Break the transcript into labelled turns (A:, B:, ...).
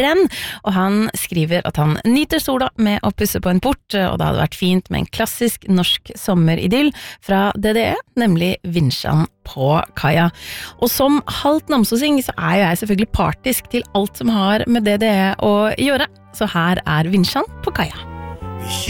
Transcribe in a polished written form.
A: renn, og han skriver at han nyter sola med å pusse på en port, og det hadde vært fint med en klassisk norsk sommeridyll fra DDE, nemlig Vinsjan på kaia. Og som halvt namsosing så jo jeg selvfølgelig partisk til alt som har med DDE å gjøre, så her Vinsjan på kaia.